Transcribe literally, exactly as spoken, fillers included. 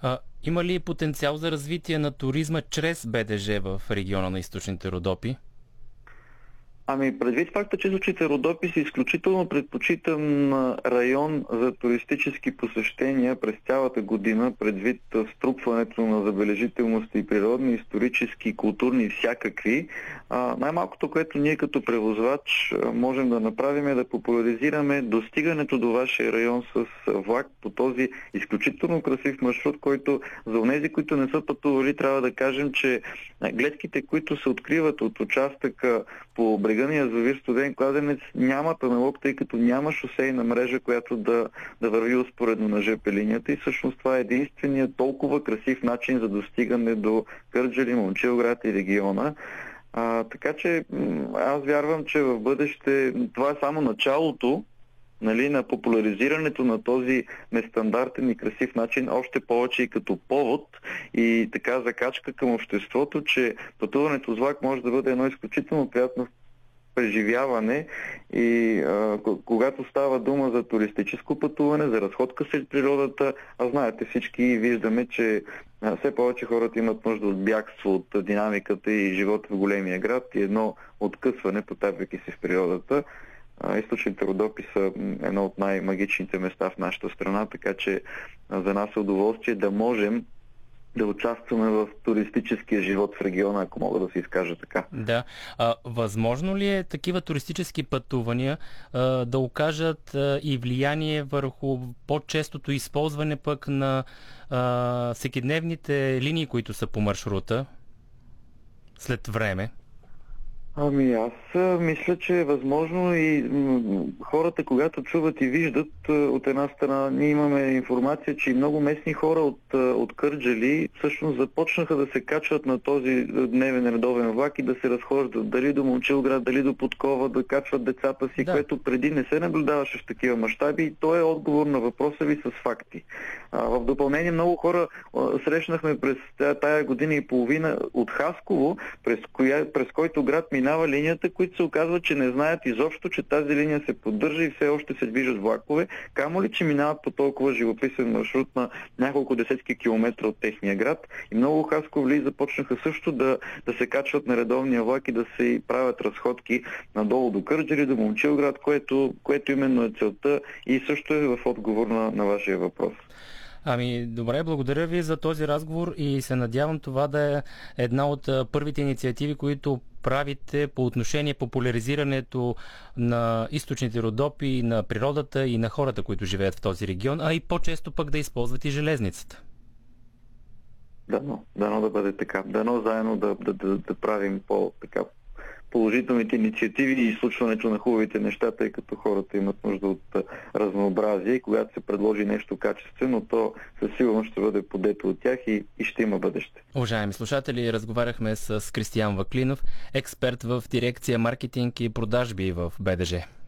А, има ли потенциал за развитие на туризма чрез БДЖ в региона на източните Родопи? Ами, предвид факта, че източните Родопи са изключително предпочитан район за туристически посещения през цялата година, предвид струпването на забележителности и природни, исторически, културни и всякакви, а, най-малкото, което ние като превозвач можем да направим е да популяризираме достигането до вашия район с влак по този изключително красив маршрут, който за онези, които не са пътували, трябва да кажем, че гледките, които се откриват от участъка по брега на язовир Студен кладенец, нямат аналог, тъй като няма шосейна мрежа, която да, да върви успоредно на жп линията и всъщност това е единственият толкова красив начин за достигане до Кърджали, Момчилград и региона. А, така че аз вярвам, че в бъдеще това е само началото, нали, на популяризирането на този нестандартен и красив начин, още повече и като повод и така закачка към обществото, че пътуването с влак може да бъде едно изключително приятно преживяване и а, когато става дума за туристическо пътуване, за разходка сред природата, а знаете всички и виждаме, че а, все повече хората имат нужда от бягство от динамиката и живота в големия град и едно откъсване, потапяйки се в природата. Източните Родопи са едно от най-магичните места в нашата страна, така че за нас е удоволствие да можем да участваме в туристическия живот в региона, ако мога да се изкажа така. Да. А, възможно ли е такива туристически пътувания а, да окажат а, и влияние върху по-честото използване пък на а, всекидневните линии, които са по маршрута след време? Ами аз а, мисля, че е възможно и м- хората, когато чуват и виждат, а, от една страна ние имаме информация, че и много местни хора от, а, от Кърджали всъщност започнаха да се качват на този дневен редовен влак и да се разхождат дали до Момчилград, дали до Подкова, да качват децата си, да. Което преди не се наблюдаваше в такива мащаби и то е отговор на въпроса ви с факти. А, в допълнение много хора а, срещнахме през тая година и половина от Хасково, през, коя, през който град минава линията, които се оказва, че не знаят изобщо, че тази линия се поддържа и все още се движат влакове, камо ли, че минават по толкова живописен маршрут на няколко десетки километра от техния град. И много хасковли започнаха също да, да се качват на редовния влак и да се правят разходки надолу до Кърджали, до Момчилград, което, което именно е целта и също е в отговор на, на вашия въпрос. Ами, добре, благодаря ви за този разговор и се надявам това да е една от първите инициативи, които правите по отношение популяризирането на източните Родопи, на природата и на хората, които живеят в този регион, а и по-често пък да използват и железницата. Дано, дано да бъде така. Дано заедно да, да, да, да правим по-така положителните инициативи и случването на хубавите неща, тъй като хората имат нужда от разнообразие и когато се предложи нещо качествено, то със сигурност ще бъде подето от тях и, и ще има бъдеще. Уважаеми слушатели, разговаряхме с Кристиян Ваклинов, експерт в дирекция маркетинг и продажби в БДЖ.